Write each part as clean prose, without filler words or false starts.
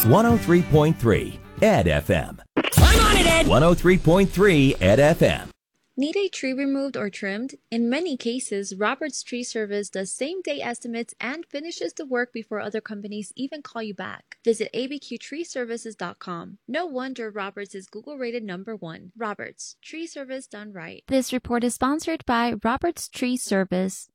103.3 Ed FM. I'm on it, Ed! 103.3 Ed FM. Need a tree removed or trimmed? In many cases, Roberts Tree Service does same-day estimates and finishes the work before other companies even call you back. Visit abqtreeservices.com. No wonder Roberts is Google-rated #1. Roberts, tree service done right. This report is sponsored by Roberts Tree Service.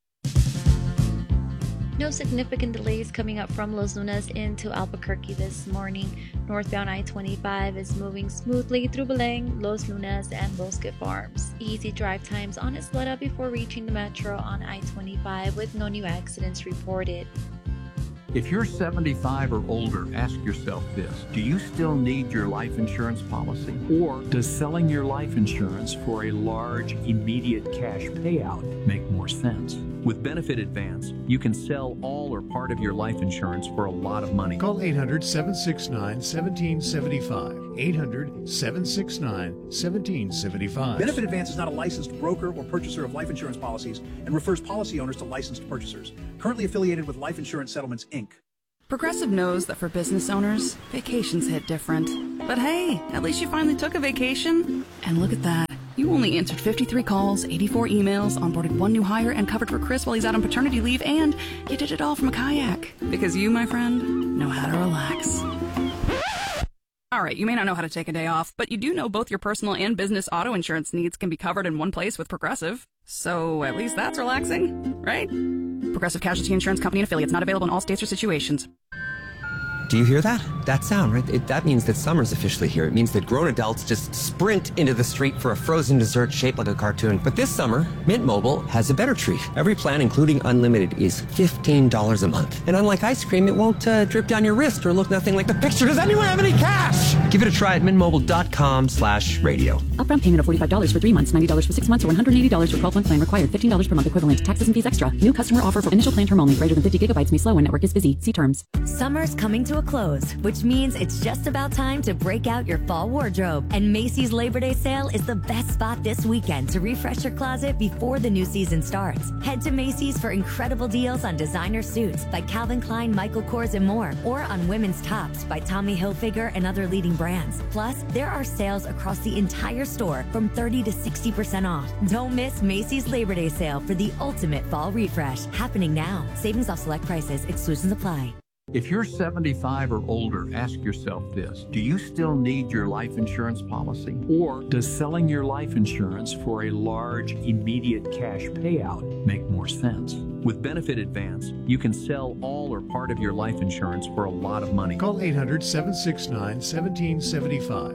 No significant delays coming up from Los Lunas into Albuquerque this morning. Northbound I-25 is moving smoothly through Beleng, Los Lunas, and Bosque Farms. Easy drive times on Isleta before reaching the metro on I-25 with no new accidents reported. If you're 75 or older, ask yourself this. Do you still need your life insurance policy? Or does selling your life insurance for a large, immediate cash payout make more sense? With Benefit Advance, you can sell all or part of your life insurance for a lot of money. Call 800-769-1775. 800-769-1775. Benefit Advance is not a licensed broker or purchaser of life insurance policies and refers policy owners to licensed purchasers. Currently affiliated with Life Insurance Settlements, Inc. Progressive knows that for business owners, vacations hit different. But hey, at least you finally took a vacation. And look at that. You only answered 53 calls, 84 emails, onboarded 1 new hire, and covered for Chris while he's out on paternity leave, and you did it all from a kayak. Because you, my friend, know how to relax. All right, you may not know how to take a day off, but you do know both your personal and business auto insurance needs can be covered in one place with Progressive. So at least that's relaxing, right? Progressive Casualty Insurance Company and Affiliates, not available in all states or situations. Do you hear that? That sound, right? That means that summer's officially here. It means that grown adults just sprint into the street for a frozen dessert shaped like a cartoon. But this summer, Mint Mobile has a better treat. Every plan, including unlimited, is $15 a month. And unlike ice cream, it won't drip down your wrist or look nothing like the picture. Does anyone have any cash? Give it a try at mintmobile.com/radio. Upfront payment of $45 for 3 months, $90 for 6 months, or $180 for 12-month plan required. $15 per month equivalent. Taxes and fees extra. New customer offer for initial plan term only. Greater than 50 gigabytes may slow when network is busy. See terms. Summer's coming to a close, which means it's just about time to break out your fall wardrobe. And Macy's Labor Day sale is the best spot this weekend to refresh your closet before the new season starts. Head to Macy's for incredible deals on designer suits by Calvin Klein, Michael Kors, and more, or on women's tops by Tommy Hilfiger and other leading brands. Plus, there are sales across the entire store from 30 to 60% off. Don't miss Macy's Labor Day sale for the ultimate fall refresh, happening now. Savings off select prices. Exclusions apply. If you're 75 or older, ask yourself this. Do you still need your life insurance policy? Or does selling your life insurance for a large, immediate cash payout make more sense? With Benefit Advance, you can sell all or part of your life insurance for a lot of money. Call 800-769-1775.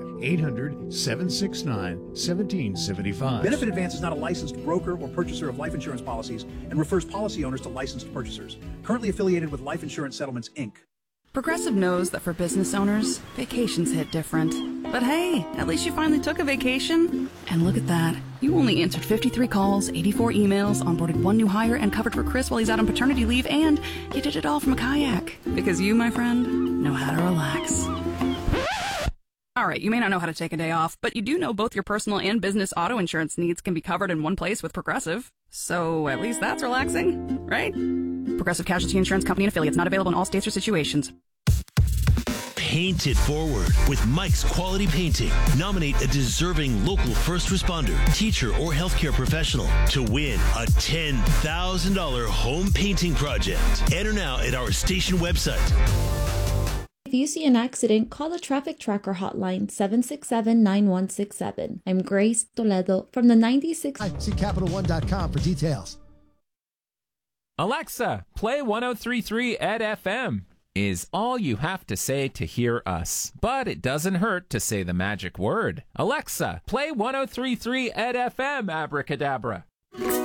800-769-1775. Benefit Advance is not a licensed broker or purchaser of life insurance policies and refers policy owners to licensed purchasers. Currently affiliated with Life Insurance Settlements, Inc. Progressive knows that for business owners, vacations hit different. But hey, at least you finally took a vacation. And look at that. You only answered 53 calls, 84 emails, onboarded 1 new hire, and covered for Chris while he's out on paternity leave, and you did it all from a kayak. Because you, my friend, know how to relax. All right, you may not know how to take a day off, but you do know both your personal and business auto insurance needs can be covered in one place with Progressive. So at least that's relaxing, right? Progressive Casualty Insurance Company and Affiliates, not available in all states or situations. Paint it forward with Mike's Quality Painting. Nominate a deserving local first responder, teacher, or healthcare professional to win a $10,000 home painting project. Enter now at our station website. If you see an accident, call the Traffic Tracker hotline 767-9167. I'm Grace Toledo from the 96. See CapitalOne.com for details. Alexa, play 103.3 Ed FM is all you have to say to hear us. But it doesn't hurt to say the magic word. Alexa, play 103.3 Ed FM, abracadabra.